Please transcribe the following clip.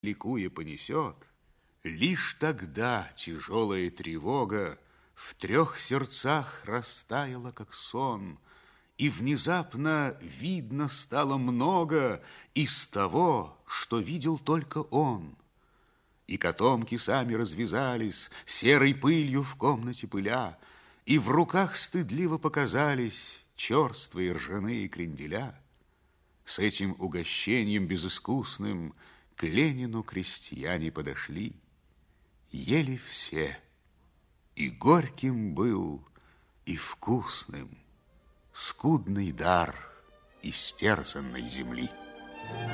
ликуя понесет, лишь тогда тяжелая тревога в трех сердцах растаяла, как сон, и внезапно видно стало много из того, что видел только он. И котомки сами развязались, серой пылью в комнате пыля, и в руках стыдливо показались черствые ржаные кренделя. С этим угощением безыскусным к Ленину крестьяне подошли. Ели все, и горьким был, и вкусным скудный дар истерзанной земли.